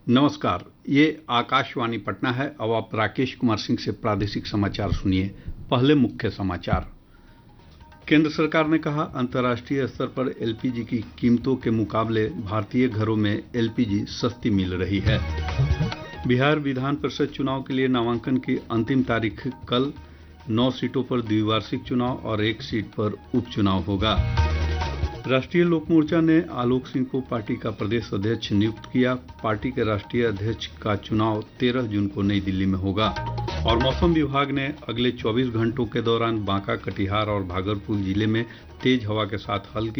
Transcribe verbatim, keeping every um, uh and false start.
नमस्कार, ये आकाशवाणी पटना है। अब आप राकेश कुमार सिंह से प्रादेशिक समाचार सुनिए। पहले मुख्य समाचार। केंद्र सरकार ने कहा, अंतर्राष्ट्रीय स्तर पर एलपीजी की कीमतों के मुकाबले भारतीय घरों में एलपीजी सस्ती मिल रही है। बिहार विधान परिषद चुनाव के लिए नामांकन की अंतिम तारीख कल। नौ सीटों पर द्विवार्षिक चुनाव और एक सीट पर उपचुनाव होगा। राष्ट्रीय लोक मोर्चा ने आलोक सिंह को पार्टी का प्रदेश अध्यक्ष नियुक्त किया। पार्टी के राष्ट्रीय अध्यक्ष का चुनाव तेरह जून को नई दिल्ली में होगा। और मौसम विभाग ने अगले चौबीस घंटों के दौरान बांका, कटिहार और भागलपुर जिले में तेज हवा के साथ हल्की